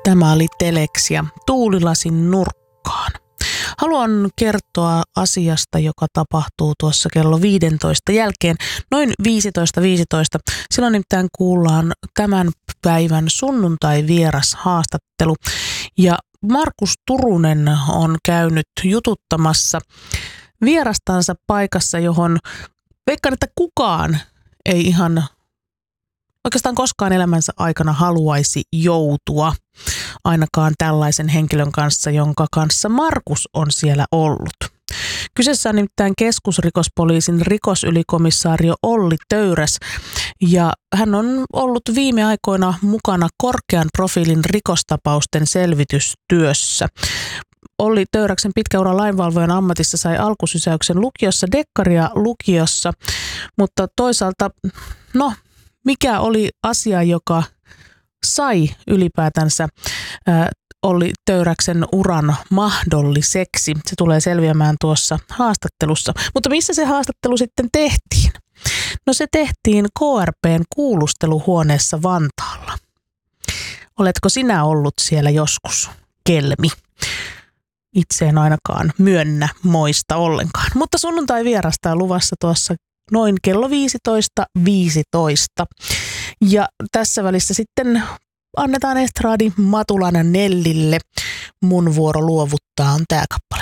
Tämä oli Telex ja Tuulilasin nurkkaan. Haluan kertoa asiasta, joka tapahtuu tuossa kello 15 jälkeen, noin 15.15. Silloin nimittäin kuullaan tämän päivän sunnuntai-vieras haastattelu. Ja Markus Turunen on käynyt jututtamassa vierastansa paikassa, johon veikkaan, että kukaan ei ihan oikeastaan koskaan elämänsä aikana haluaisi joutua, ainakaan tällaisen henkilön kanssa, jonka kanssa Markus on siellä ollut. Kyseessä on nimittäin keskusrikospoliisin rikosylikomisaario Olli Töyräs, ja hän on ollut viime aikoina mukana korkean profiilin rikostapausten selvitystyössä. Olli Töyräksen pitkä ura lainvalvojan ammatissa sai alkusysäyksen lukiossa, dekkaria lukiossa, mutta toisaalta, mikä oli asia, joka sai ylipäätänsä Olli Töyräksen uran mahdolliseksi? Se tulee selviämään tuossa haastattelussa. Mutta missä se haastattelu sitten tehtiin? No se tehtiin KRP:n kuulusteluhuoneessa Vantaalla. Oletko sinä ollut siellä joskus, Kelmi? Itse en ainakaan myönnä moista ollenkaan. Mutta sunnuntai vierasta on luvassa tuossa noin kello 15.15. Ja tässä välissä sitten annetaan estraadi Matulan Nellille. Mun vuoro luovuttaa on tää kappale.